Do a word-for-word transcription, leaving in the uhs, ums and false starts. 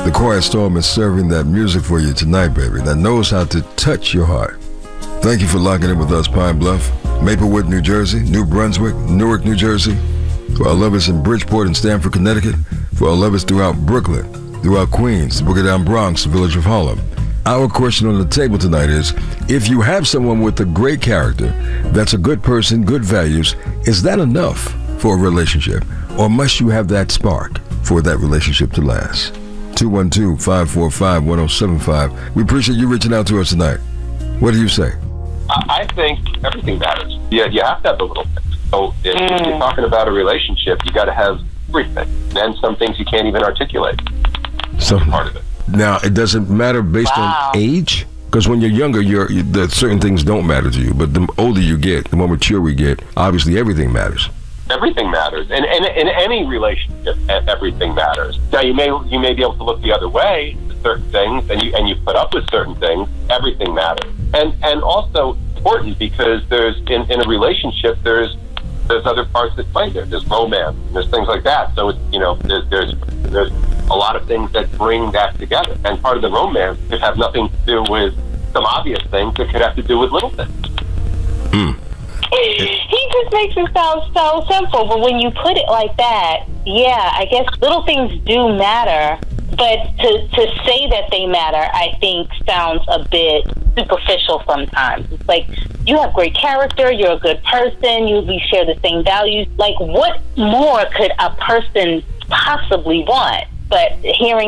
The Quiet Storm is serving that music for you tonight, baby, that knows how to touch your heart. Thank you for locking in with us, Pine Bluff, Maplewood, New Jersey, New Brunswick, Newark, New Jersey, for our lovers in Bridgeport and Stamford, Connecticut, for our lovers throughout Brooklyn, throughout Queens, the Boogie Down Bronx, the village of Harlem. Our question on the table tonight is, if you have someone with a great character, that's a good person, good values, is that enough for a relationship? Or must you have that spark for that relationship to last? two one two, five four five, one oh seven five. We appreciate you reaching out to us tonight. What do you say? I think everything matters. Yeah, you have to have a little bit. So if mm. you're talking about a relationship, you got to have everything. And some things you can't even articulate. So That's part of it. Now, it doesn't matter based wow. on age? Because when you're younger, you're, you, the certain things don't matter to you. But the older you get, the more mature we get, obviously everything matters. Everything matters. And in, in, in any relationship, everything matters. Now, you may you may be able to look the other way to certain things, and you and you put up with certain things. Everything matters. And and also important because there's in, in a relationship, there's there's other parts that play there. There's romance. There's things like that. So, it's, you know, there's, there's there's a lot of things that bring that together. And part of the romance could have nothing to do with some obvious things. It could have to do with little things. Mm. He just makes it sound so simple, but when you put it like that, yeah, I guess little things do matter, but to, to say that they matter, I think sounds a bit superficial sometimes. It's like, you have great character, you're a good person, you we share the same values. Like, what more could a person possibly want? But hearing